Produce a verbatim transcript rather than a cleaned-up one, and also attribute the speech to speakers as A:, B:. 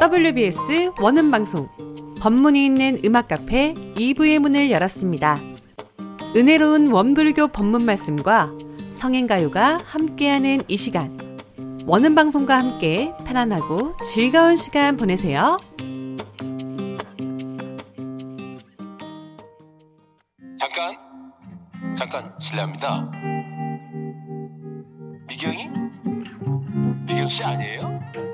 A: 더블유비에스 원음방송 법문이 있는 음악 카페 이 부의 문을 열었습니다. 은혜로운 원불교 법문 말씀과 성행가요가 함께하는 이 시간, 원음방송과 함께 편안하고 즐거운 시간 보내세요.
B: 잠깐, 잠깐 실례합니다. 미경이? 미경 씨 아니에요?